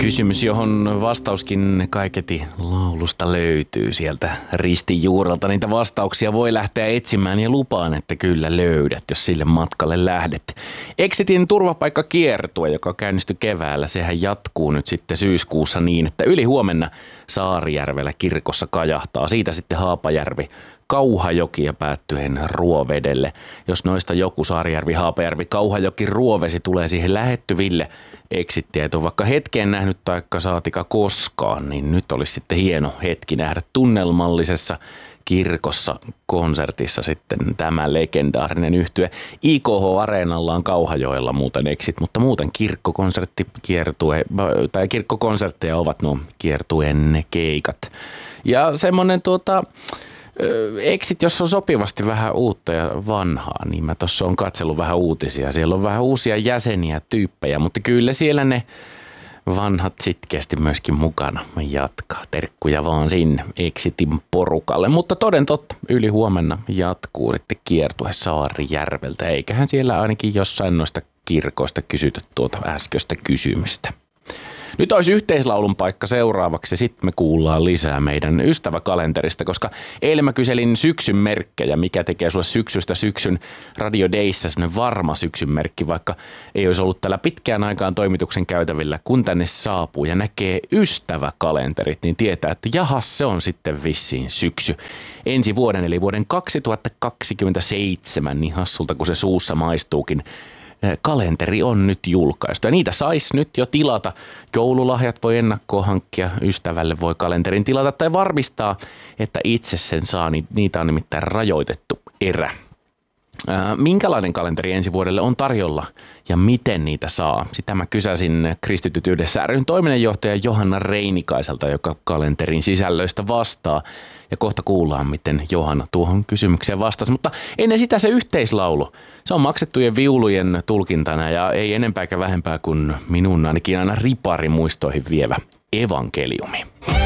Kysymys, johon vastauskin kaiketi laulusta löytyy sieltä ristin juurelta. Niitä vastauksia voi lähteä etsimään ja lupaan, että kyllä löydät, jos sille matkalle lähdet. Exitin turvapaikkakiertue, joka käynnistyi keväällä, sehän jatkuu nyt sitten syyskuussa niin, että yli huomenna Saarijärvellä kirkossa kajahtaa. Siitä sitten Haapajärvi, Kauhajoki ja päättyen Ruovedelle. Jos noista joku Saarijärvi, Haapajärvi, Kauhajoki, Ruovesi tulee siihen lähettyville exit-tietoon, vaikka hetkeen nähnyt taikka saatika koskaan, niin nyt olisi sitten hieno hetki nähdä tunnelmallisessa kirkossa konsertissa sitten tämä legendaarinen yhtye. IKH-areenalla on Kauhajoella muuten exit, mutta muuten kirkkokonsertteja ovat nuo kiertueen keikat. Ja semmoinen exit, jos on sopivasti vähän uutta ja vanhaa, niin mä tuossa on katsellut vähän uutisia. Siellä on vähän uusia jäseniä, tyyppejä, mutta kyllä siellä ne vanhat sitkeästi myöskin mukana jatkaa. Terkkuja vaan sinne Exitin porukalle. Mutta toden totta, yli huomenna jatkuu sitten kiertue Saarijärveltä. Eiköhän siellä ainakin jossain noista kirkoista kysytä tuota äskeistä kysymystä. Nyt olisi yhteislaulun paikka seuraavaksi, sitten me kuullaan lisää meidän ystäväkalenterista, koska eilen mä kyselin syksyn merkkejä, mikä tekee sulle syksystä syksyn Radio Dayssä semmoinen varma syksyn merkki, vaikka ei olisi ollut tällä pitkään aikaan toimituksen käytävillä, kun tänne saapuu ja näkee ystäväkalenterit, niin tietää, että jahas, se on sitten vissiin syksy. Ensi vuoden, eli vuoden 2027, niin hassulta kuin se suussa maistuukin, kalenteri on nyt julkaistu ja niitä saisi nyt jo tilata. Joululahjat voi ennakkoon hankkia, ystävälle voi kalenterin tilata tai varmistaa, että itse sen saa. Niitä on nimittäin rajoitettu erä. Minkälainen kalenteri ensi vuodelle on tarjolla ja miten niitä saa? Sitä mä kysäsin Kristityt yhdessä ry:n toiminnanjohtaja Johanna Reinikaiselta, joka kalenterin sisällöistä vastaa. Ja kohta kuullaan, miten Johanna tuohon kysymykseen vastasi. Mutta ennen sitä se yhteislaulu. Se on maksettujen viulujen tulkintana ja ei enempää eikä vähempää kuin minun ainakin aina riparimuistoihin vievä evankeliumi.